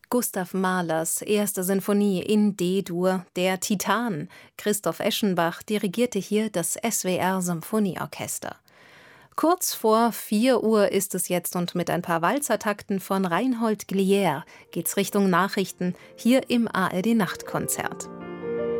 Gustav Mahlers erste Sinfonie in D-Dur, der Titan. Christoph Eschenbach dirigierte hier das SWR Symphonieorchester. Kurz vor 4 Uhr ist es jetzt und mit ein paar Walzertakten von Reinhold Glier geht's Richtung Nachrichten hier im ARD Nachtkonzert.